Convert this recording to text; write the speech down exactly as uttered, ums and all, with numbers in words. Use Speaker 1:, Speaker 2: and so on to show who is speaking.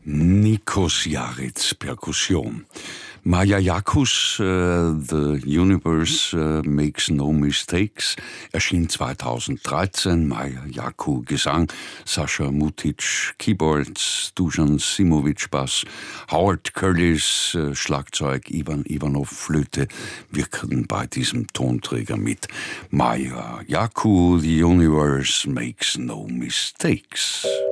Speaker 1: Nikos Jaritz, Perkussion. Maja Jakus, uh, The Universe uh, Makes No Mistakes, erschien zweitausenddreizehn. Maja Jaku, Gesang, Sascha Mutic, Keyboards, Dusan Simovic, Bass, Howard Curtis, uh, Schlagzeug, Ivan Ivanov, Flöte, wirkten bei diesem Tonträger mit. Maja Jaku, The Universe Makes No Mistakes.